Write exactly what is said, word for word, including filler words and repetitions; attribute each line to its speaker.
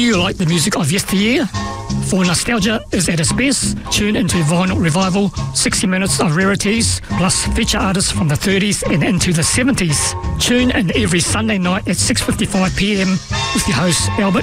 Speaker 1: you like the music of yesteryear? For nostalgia is at its best, tune into Vinyl Revival, sixty minutes of rarities, plus feature artists from the thirties and into the seventies. Tune in every Sunday night at six fifty-five p m with your host Albert